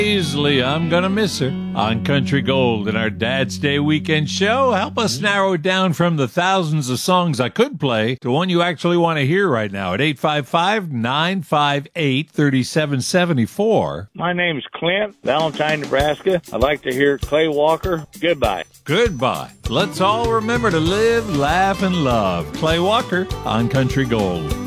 Paisley, I'm gonna miss her, on Country Gold in our Dad's Day weekend show. Help us narrow it down from the thousands of songs I could play to one you actually want to hear right now at 855-958-3774. My name's Clint, Valentine, Nebraska. I'd like to hear Clay Walker. Goodbye. Goodbye. Let's all remember to live, laugh, and love. Clay Walker on Country Gold.